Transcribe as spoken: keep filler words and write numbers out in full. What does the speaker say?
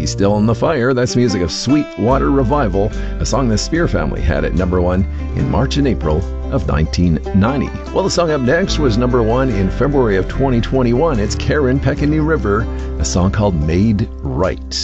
Still in the Fire. That's music of Sweetwater Revival, a song the Spear family had at number one in March and April of nineteen ninety. Well, the song up next was number one in February of twenty twenty-one. It's Karen Peck and New River, a song called Made Right.